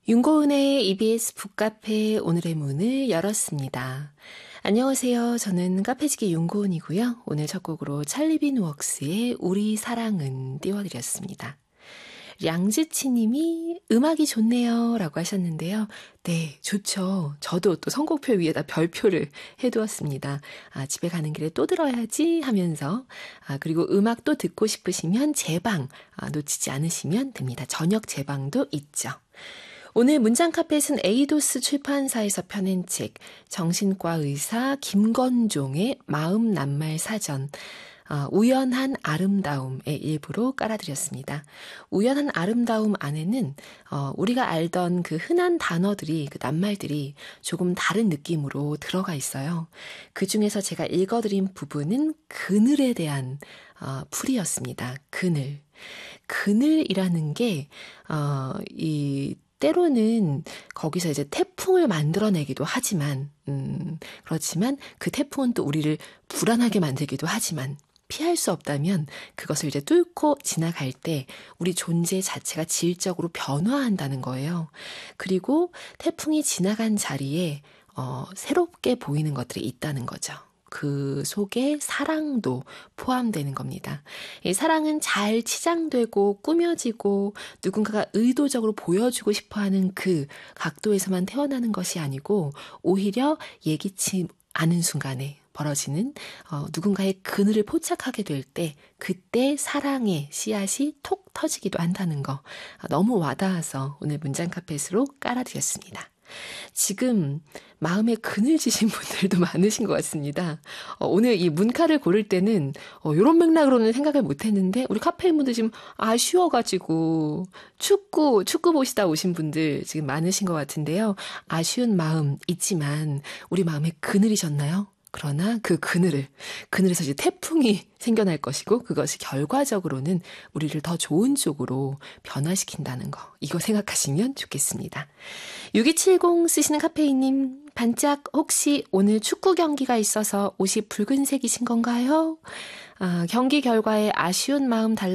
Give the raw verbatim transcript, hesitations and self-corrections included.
윤고은의 이비에스 북카페 오늘의 문을 열었습니다. 안녕하세요. 저는 카페지기 윤고은이고요. 오늘 첫 곡으로 찰리빈 웍스의 우리 사랑은 띄워드렸습니다. 량지치님이 음악이 좋네요 라고 하셨는데요. 네, 좋죠. 저도 또 선곡표 위에다 별표를 해두었습니다. 아, 집에 가는 길에 또 들어야지 하면서 아, 그리고 음악 또 듣고 싶으시면 제방 아, 놓치지 않으시면 됩니다. 저녁 제방도 있죠. 오늘 문장카펫은 에이도스 출판사에서 펴낸 책 정신과 의사 김건종의 마음 낱말 사전 어, 우연한 아름다움의 일부로 깔아드렸습니다. 우연한 아름다움 안에는 어, 우리가 알던 그 흔한 단어들이 그 낱말들이 조금 다른 느낌으로 들어가 있어요. 그 중에서 제가 읽어드린 부분은 그늘에 대한 어, 풀이였습니다. 그늘. 그늘이라는 게 어, 이 때로는 거기서 이제 태풍을 만들어내기도 하지만, 음, 그렇지만 그 태풍은 또 우리를 불안하게 만들기도 하지만, 피할 수 없다면 그것을 이제 뚫고 지나갈 때 우리 존재 자체가 질적으로 변화한다는 거예요. 그리고 태풍이 지나간 자리에, 어, 새롭게 보이는 것들이 있다는 거죠. 그 속에 사랑도 포함되는 겁니다. 이 사랑은 잘 치장되고 꾸며지고 누군가가 의도적으로 보여주고 싶어하는 그 각도에서만 태어나는 것이 아니고 오히려 예기치 않은 순간에 벌어지는 어, 누군가의 그늘을 포착하게 될 때 그때 사랑의 씨앗이 톡 터지기도 한다는 거 너무 와닿아서 오늘 문장카펫으로 깔아드렸습니다. 지금 마음에 그늘지신 분들도 많으신 것 같습니다. 어, 오늘 이 문카를 고를 때는 어, 이런 맥락으로는 생각을 못했는데 우리 카페인분들 지금 아쉬워가지고 축구 축구 보시다 오신 분들 지금 많으신 것 같은데요. 아쉬운 마음 있지만 우리 마음에 그늘이셨나요? 그러나 그 그늘을, 그늘에서 이제 태풍이 생겨날 것이고 그것이 결과적으로는 우리를 더 좋은 쪽으로 변화시킨다는 거. 이거 생각하시면 좋겠습니다. 육이칠공 쓰시는 카페이님, 반짝 혹시 오늘 축구 경기가 있어서 옷이 붉은색이신 건가요? 아, 경기 결과에 아쉬운 마음 달